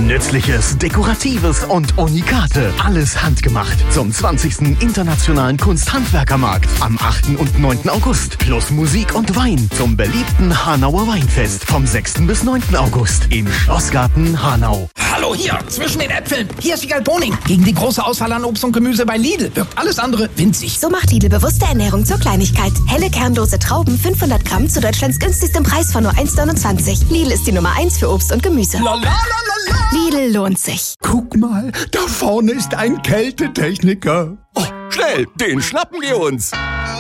Nützliches, Dekoratives und Unikate. Alles handgemacht zum 20. Internationalen Kunsthandwerkermarkt am 8. und 9. August. Plus Musik und Wein zum beliebten Hanauer Weinfest vom 6. bis 9. August im Schlossgarten Hanau. Hallo hier, zwischen den Äpfeln. Hier ist Wiegald Boning. Gegen die große Auswahl an Obst und Gemüse bei Lidl wirkt alles andere winzig. So macht Lidl bewusste Ernährung zur Kleinigkeit. Helle kernlose Trauben, 500 Gramm zu Deutschlands günstigstem Preis von nur 1,29. Lidl ist die Nummer 1 für Obst und Gemüse. Lidl lohnt sich. Guck mal, da vorne ist ein Kältetechniker. Oh, schnell, den schnappen wir uns.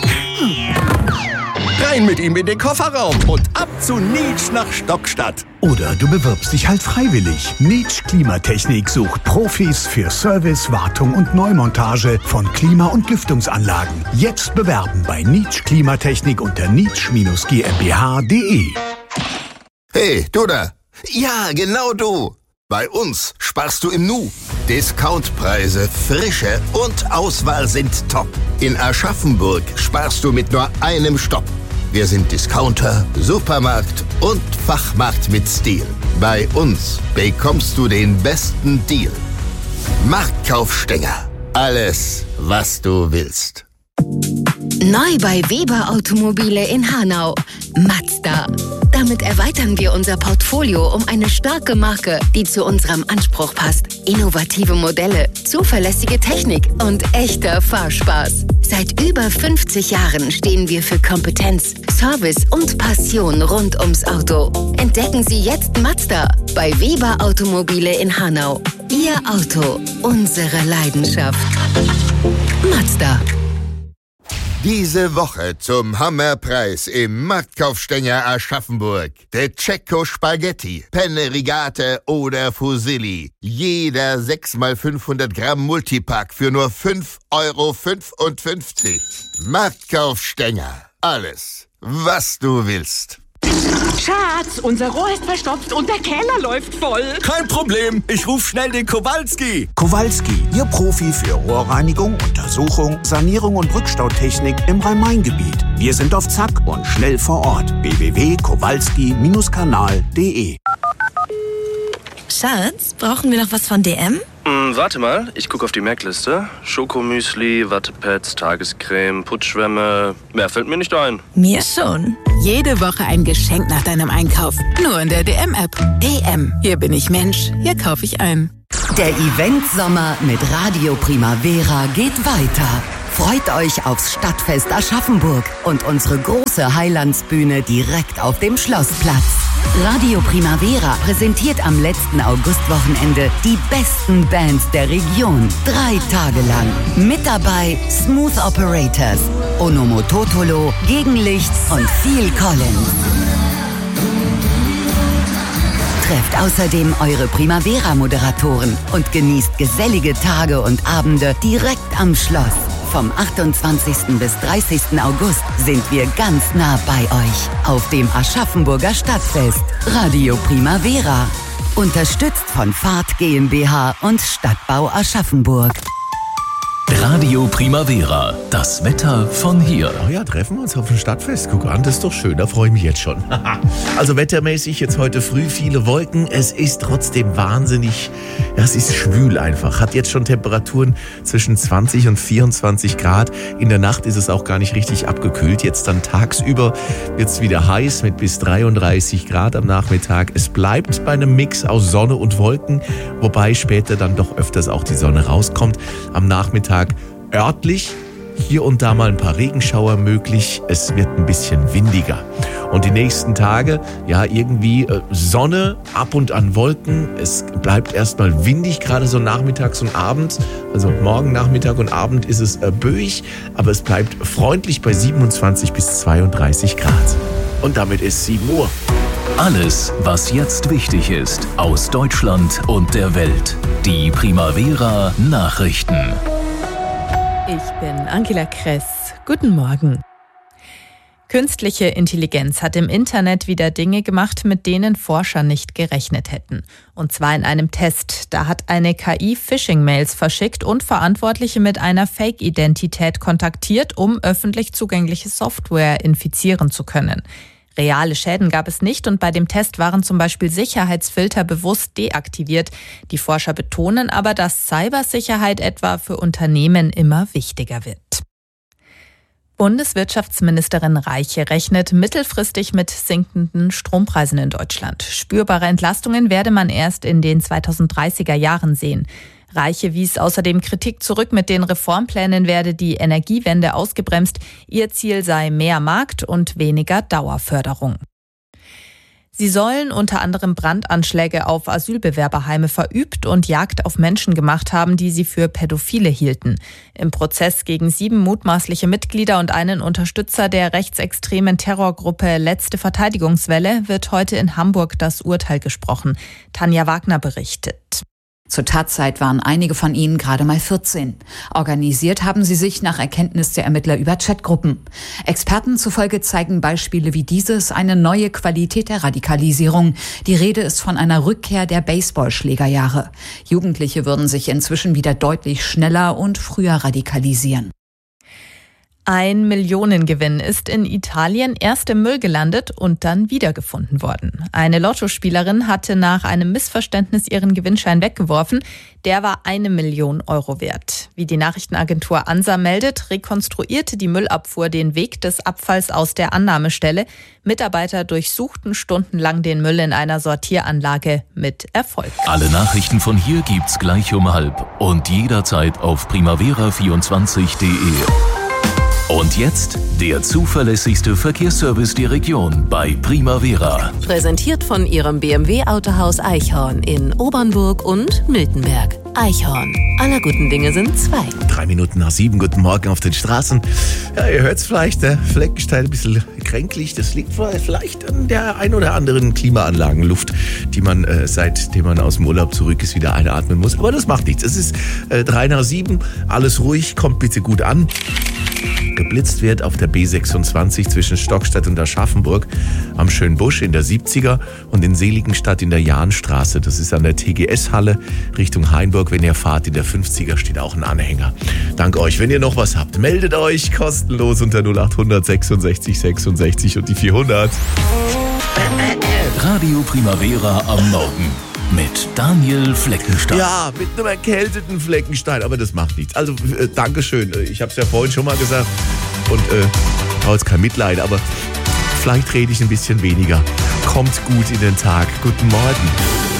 Rein mit ihm in den Kofferraum und ab zu Nitsch nach Stockstadt. Oder du bewirbst dich halt freiwillig. Nitsch Klimatechnik sucht Profis für Service, Wartung und Neumontage von Klima- und Lüftungsanlagen. Jetzt bewerben bei Nitsch Klimatechnik unter nitsch-gmbh.de. Hey, du da. Ja, genau du. Bei uns sparst du im Nu. Discountpreise, Frische und Auswahl sind top. In Aschaffenburg sparst du mit nur einem Stopp. Wir sind Discounter, Supermarkt und Fachmarkt mit Stil. Bei uns bekommst du den besten Deal. Marktkaufstänger. Alles, was du willst. Neu bei Weber Automobile in Hanau. Mazda. Damit erweitern wir unser Portfolio um eine starke Marke, die zu unserem Anspruch passt. Innovative Modelle, zuverlässige Technik und echter Fahrspaß. Seit über 50 Jahren stehen wir für Kompetenz, Service und Passion rund ums Auto. Entdecken Sie jetzt Mazda bei Weber Automobile in Hanau. Ihr Auto, unsere Leidenschaft. Mazda. Diese Woche zum Hammerpreis im Marktkaufstänger Aschaffenburg. Der Cecco Spaghetti, Penne Rigate oder Fusilli. Jeder 6x500 Gramm Multipack für nur 5,55 €. Marktkaufstänger. Alles, was du willst. Schatz, unser Rohr ist verstopft und der Keller läuft voll. Kein Problem, ich ruf schnell den Kowalski. Kowalski, Ihr Profi für Rohrreinigung, Untersuchung, Sanierung und Rückstautechnik im Rhein-Main-Gebiet. Wir sind auf Zack und schnell vor Ort. www.kowalski-kanal.de. Schatz, brauchen wir noch was von DM? Warte mal, ich gucke auf die Merkliste. Schokomüsli, Wattepads, Tagescreme, Putzschwämme. Mehr fällt mir nicht ein. Mir schon. Jede Woche ein Geschenk nach deinem Einkauf. Nur in der DM-App. DM. Hier bin ich Mensch. Hier kaufe ich ein. Der Event-Sommer mit Radio Primavera geht weiter. Freut euch aufs Stadtfest Aschaffenburg und unsere große Heilandsbühne direkt auf dem Schlossplatz. Radio Primavera präsentiert am letzten Augustwochenende die besten Bands der Region. 3 Tage lang. Mit dabei Smooth Operators, Onomototolo, Gegenlicht und Phil Collins. Trefft außerdem eure Primavera-Moderatoren und genießt gesellige Tage und Abende direkt am Schloss. Vom 28. bis 30. August sind wir ganz nah bei euch auf dem Aschaffenburger Stadtfest. Radio Primavera. Unterstützt von Fahrt GmbH und Stadtbau Aschaffenburg. Radio Primavera, das Wetter von hier. Ach ja, treffen wir uns auf dem Stadtfest. Guck an, das ist doch schön, da freue ich mich jetzt schon. Also wettermäßig jetzt heute früh viele Wolken. Es ist trotzdem wahnsinnig, ja, es ist schwül einfach. Hat jetzt schon Temperaturen zwischen 20 und 24 Grad. In der Nacht ist es auch gar nicht richtig abgekühlt. Jetzt dann tagsüber wird es wieder heiß mit bis 33 Grad am Nachmittag. Es bleibt bei einem Mix aus Sonne und Wolken, wobei später dann doch öfters auch die Sonne rauskommt. Am Nachmittag örtlich hier und da mal ein paar Regenschauer möglich. Es wird ein bisschen windiger. Und die nächsten Tage, ja, irgendwie Sonne, ab und an Wolken. Es bleibt erstmal windig, gerade so nachmittags und abends. Also morgen Nachmittag und Abend ist es böig, aber es bleibt freundlich bei 27 bis 32 Grad. Und damit ist 7 Uhr. Alles, was jetzt wichtig ist, aus Deutschland und der Welt. Die Primavera Nachrichten. Ich bin Angela Kress. Guten Morgen. Künstliche Intelligenz hat im Internet wieder Dinge gemacht, mit denen Forscher nicht gerechnet hätten. Und zwar in einem Test. Da hat eine KI Phishing-Mails verschickt und Verantwortliche mit einer Fake-Identität kontaktiert, um öffentlich zugängliche Software infizieren zu können. Reale Schäden gab es nicht und bei dem Test waren zum Beispiel Sicherheitsfilter bewusst deaktiviert. Die Forscher betonen aber, dass Cybersicherheit etwa für Unternehmen immer wichtiger wird. Bundeswirtschaftsministerin Reiche rechnet mittelfristig mit sinkenden Strompreisen in Deutschland. Spürbare Entlastungen werde man erst in den 2030er Jahren sehen. Reiche wies außerdem Kritik zurück, mit den Reformplänen werde die Energiewende ausgebremst. Ihr Ziel sei mehr Markt und weniger Dauerförderung. Sie sollen unter anderem Brandanschläge auf Asylbewerberheime verübt und Jagd auf Menschen gemacht haben, die sie für Pädophile hielten. Im Prozess gegen 7 mutmaßliche Mitglieder und einen Unterstützer der rechtsextremen Terrorgruppe Letzte Verteidigungswelle wird heute in Hamburg das Urteil gesprochen. Tanja Wagner berichtet. Zur Tatzeit waren einige von ihnen gerade mal 14. Organisiert haben sie sich nach Erkenntnis der Ermittler über Chatgruppen. Experten zufolge zeigen Beispiele wie dieses eine neue Qualität der Radikalisierung. Die Rede ist von einer Rückkehr der Baseballschlägerjahre. Jugendliche würden sich inzwischen wieder deutlich schneller und früher radikalisieren. Ein Millionengewinn ist in Italien erst im Müll gelandet und dann wiedergefunden worden. Eine Lottospielerin hatte nach einem Missverständnis ihren Gewinnschein weggeworfen. Der war 1 Million Euro wert. Wie die Nachrichtenagentur ANSA meldet, rekonstruierte die Müllabfuhr den Weg des Abfalls aus der Annahmestelle. Mitarbeiter durchsuchten stundenlang den Müll in einer Sortieranlage mit Erfolg. Alle Nachrichten von hier gibt's gleich um 12:30 und jederzeit auf primavera24.de. Und jetzt der zuverlässigste Verkehrsservice der Region bei Primavera. Präsentiert von Ihrem BMW-Autohaus Eichhorn in Obernburg und Miltenberg. Eichhorn. Aller guten Dinge sind 2. 7:03. Guten Morgen auf den Straßen. Ja, ihr hört es vielleicht, der Fleckenstein ein bisschen kränklich. Das liegt vielleicht an der ein oder anderen Klimaanlagenluft, die man seitdem man aus dem Urlaub zurück ist, wieder einatmen muss. Aber das macht nichts. Es ist 7:03. Alles ruhig, kommt bitte gut an. Geblitzt wird auf der B26 zwischen Stockstadt und Aschaffenburg, am Schönbusch in der 70er und in Seligenstadt in der Jahnstraße. Das ist an der TGS-Halle Richtung Hainburg. Wenn ihr fahrt, in der 50er steht auch ein Anhänger. Dank euch. Wenn ihr noch was habt, meldet euch kostenlos unter 0800 66 66 und die 400. Radio Primavera am Morgen. Mit Daniel Fleckenstein. Ja, mit einem erkälteten Fleckenstein, aber das macht nichts. Also, Dankeschön. Ich habe es ja vorhin schon mal gesagt und brauche jetzt kein Mitleid, aber vielleicht rede ich ein bisschen weniger. Kommt gut in den Tag. Guten Morgen.